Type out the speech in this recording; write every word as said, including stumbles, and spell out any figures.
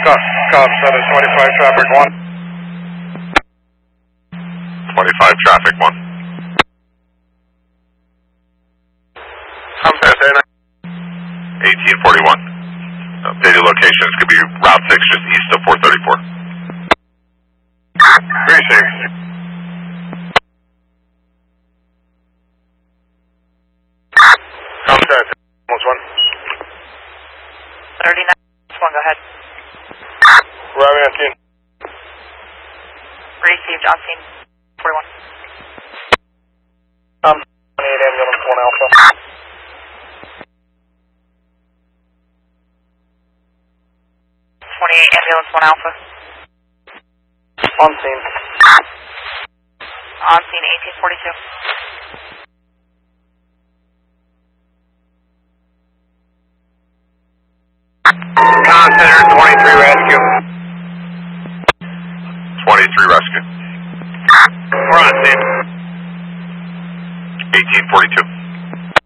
Cop, cop, that is twenty-five traffic one. twenty-five traffic one. How fast, Anna? eighteen forty-one. Updated locations could be Route six just east of four thirty-four. Three six. Cop that, almost one. thirty-nine, one, go ahead. Arriving on scene. Received on scene, forty-one. Um, twenty-eight ambulance, one alpha. twenty-eight ambulance, one alpha. On scene. On scene, eighteen forty-two. Con Center, twenty-three rescue. twenty-three rescue. We're on scene. eighteen forty-two.